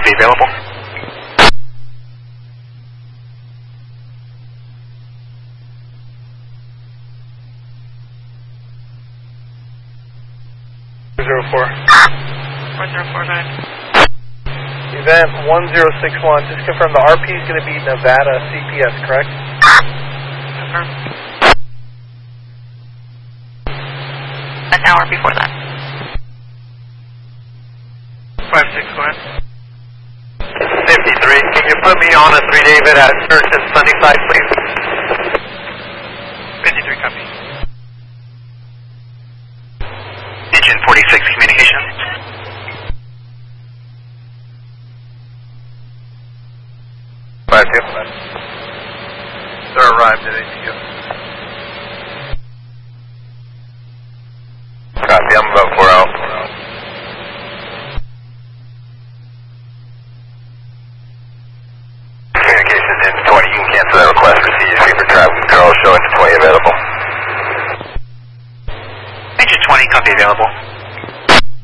copy available. Four. 4049. Event 1061, just confirm the RP is going to be Nevada CPS, correct? Confirm. An hour before that. 561. 53, can you put me on a 3 David at Church and Sunnyside, please? 53, copy. Engine 46, communication. Sir arrived at ATU. Copy, I'm about 4 out. Communications in 20, you can cancel that request. Receive for traffic control, show into 20 available. Engine 20, copy available.